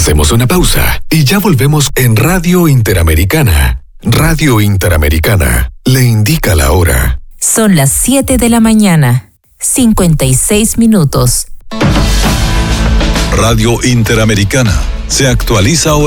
Hacemos una pausa y ya volvemos en Radio Interamericana. Radio Interamericana le indica la hora. Son las 7 de la mañana, 56 minutos. Radio Interamericana se actualiza ahora.